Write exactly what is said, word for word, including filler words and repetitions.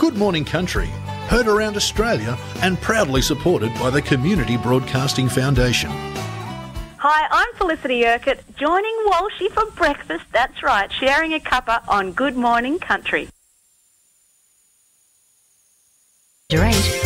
Good Morning Country, heard around Australia and proudly supported by the Community Broadcasting Foundation. Hi, I'm Felicity Urquhart, joining Walshy for breakfast. That's right, sharing a cuppa on Good Morning Country.